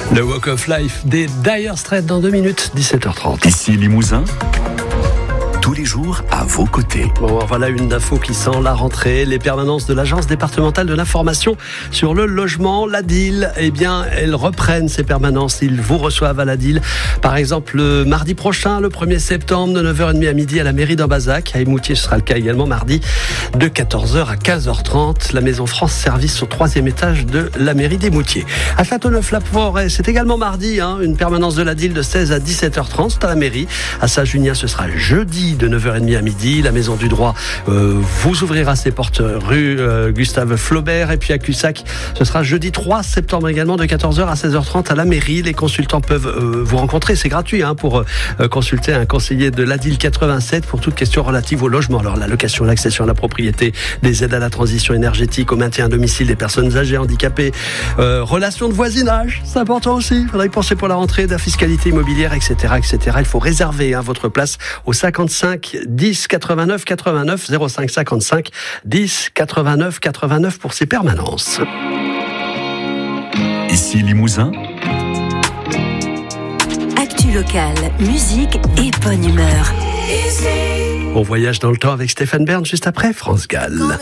Le Walk of Life des Dire Straits dans 2 minutes, 17h30. Ici Limousin, tous les jours à vos côtés. Bon, voilà une info qui sent la rentrée. Les permanences de l'Agence départementale de l'information sur le logement, l'ADIL, eh bien, elles reprennent ces permanences. Ils vous reçoivent à l'ADIL. Par exemple, le mardi prochain, le 1er septembre, de 9h30 à midi à la mairie d'Ambazac. À Émoutier, ce sera le cas également mardi, de 14h à 15h30. La Maison France Service au 3e étage de la mairie d'Émoutier. À Châteauneuf-la-Forêt, c'est également mardi, une permanence de l'ADIL de 16 à 17h30. C'est à la mairie. À Saint-Junien, ce sera jeudi de 9h30 à midi. La Maison du Droit vous ouvrira ses portes rue Gustave Flaubert. Et puis à Cussac, ce sera jeudi 3 septembre également de 14h à 16h30 à la mairie. Les consultants peuvent vous rencontrer. C'est gratuit pour consulter un conseiller de l'ADIL 87 pour toute question relative au logement. Alors la location, l'accession à la propriété, des aides à la transition énergétique, au maintien à domicile des personnes âgées, handicapées, relations de voisinage, c'est important aussi. Il faudra y penser pour la rentrée, de la fiscalité immobilière, etc., etc. Il faut réserver votre place au 55 10 89 89 05 55 10 89 89 pour ces permanences. Ici Limousin, actu locale, musique et bonne humeur. On voyage dans le temps avec Stéphane Bern juste après France Gall.